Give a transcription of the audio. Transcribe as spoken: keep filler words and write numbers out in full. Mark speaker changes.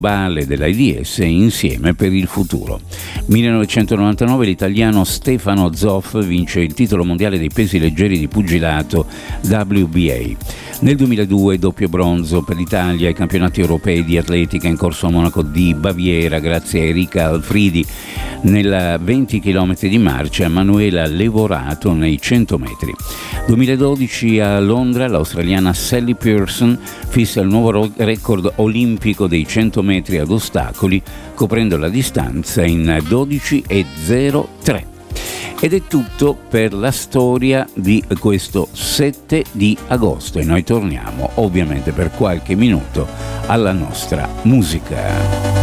Speaker 1: globale dell'A I D S Insieme per il futuro. millenovecentonovantanove l'italiano Stefano Zoff vince il titolo mondiale dei pesi leggeri di pugilato W B A. Nel duemiladue doppio bronzo per l'Italia ai campionati europei di atletica in corso a Monaco di Baviera grazie a Erika Alfridi nella venti chilometri di marcia e Manuela Levorato nei cento metri. duemiladodici a Londra l'australiana Sally Pearson fissa il nuovo record olimpico dei cento metri ad ostacoli coprendo la distanza in dodici e zero tre. Ed è tutto per la storia di questo sette di agosto e noi torniamo ovviamente per qualche minuto alla nostra musica.